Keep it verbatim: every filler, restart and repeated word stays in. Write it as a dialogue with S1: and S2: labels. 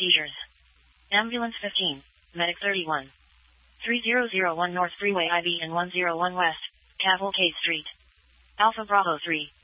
S1: seizures. Ambulance fifteen, Medic thirty-one. three zero zero one North Freeway I B and one zero one West, Cavalcade Street. Alpha Bravo three,